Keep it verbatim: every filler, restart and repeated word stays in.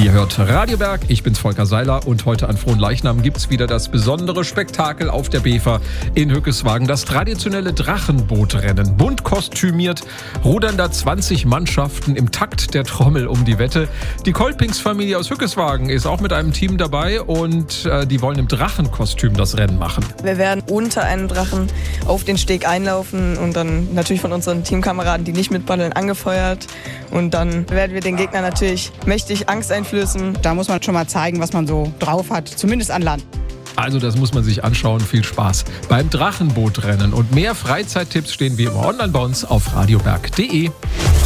Ihr hört Radio Berg, ich bin's Volker Seiler und heute an Fronleichnam gibt's wieder das besondere Spektakel auf der Bever in Hückeswagen. Das traditionelle Drachenbootrennen. Bunt kostümiert, rudern da zwanzig Mannschaften im Takt der Trommel um die Wette. Die Kolpings-Familie aus Hückeswagen ist auch mit einem Team dabei und äh, die wollen im Drachenkostüm das Rennen machen. Wir werden unter einem Drachen auf den Steg einlaufen und dann natürlich von unseren Teamkameraden, die nicht mitpaddeln, angefeuert. Und dann werden wir den Gegner natürlich mächtig Angst einflößen. Da muss man schon mal zeigen, was man so drauf hat, zumindest an Land. Also das muss man sich anschauen. Viel Spaß beim Drachenbootrennen. Und mehr Freizeittipps stehen wie immer online bei uns auf radioberg punkt de.